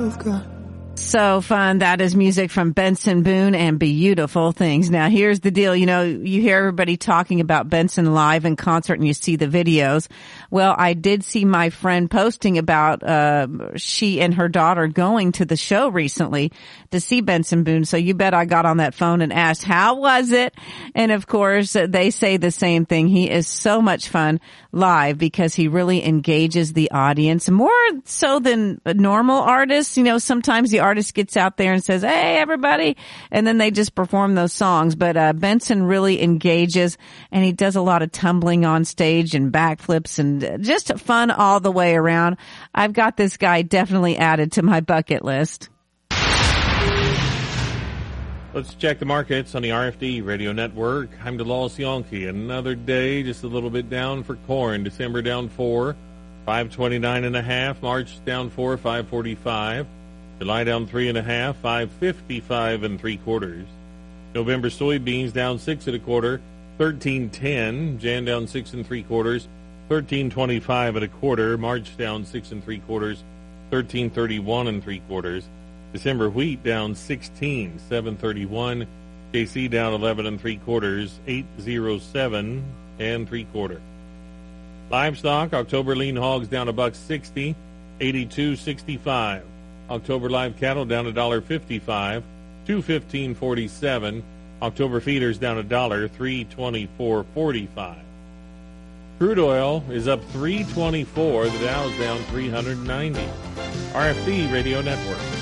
of God. So fun. That is music from Benson Boone and Beautiful Things. Now, here's the deal. You know, you hear everybody talking about Benson live in concert and you see the videos. Well, I did see my friend posting about she and her daughter going to the show recently to see Benson Boone. So you bet I got on that phone and asked, how was it? And of course, they say the same thing. He is so much fun live because he really engages the audience more so than normal artists. You know, sometimes the artist gets out there and says, hey, everybody, and then they just perform those songs. But Benson really engages, and he does a lot of tumbling on stage and backflips and just fun all the way around. I've got this guy definitely added to my bucket list. Let's check the markets on the RFD Radio Network. I'm DeLawes Yankee. Another day, just a little bit down for corn. December down 4, 529.5. March down 4, 545. July down 3.5, 555 3/4. November soybeans down 6 1/4, 13.10. Jan down 6 3/4, 13.25 1/4. March down 6 3/4, 13.31 3/4. December wheat down 16, 7.31. JC down 11 3/4, 8.07 3/4. Livestock, October lean hogs down $1.60, 82.65. October live cattle down $1.55, 215.47. October feeders down $1, 324.45. Crude oil is up 324. The Dow's down 390. RFD Radio Network.